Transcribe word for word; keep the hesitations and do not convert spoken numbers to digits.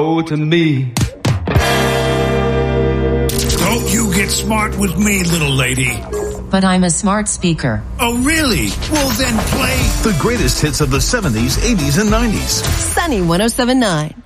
Oh, to me. Don't you get smart with me, little lady. But I'm a smart speaker. Oh, really? Well, then play the greatest hits of the seventies, eighties, and nineties. Sunny one oh seven point nine.